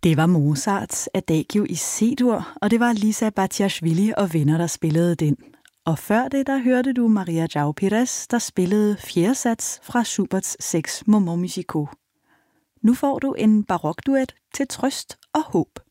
Det var Mozarts Adagio i C-dur, og det var Liza Batiashvili og venner, der spillede den. Og før det, der hørte du Maria João Pires, der spillede fjerde sats fra Schuberts 6 Moments Musicaux. Nu får du en barokduet til trøst og håb.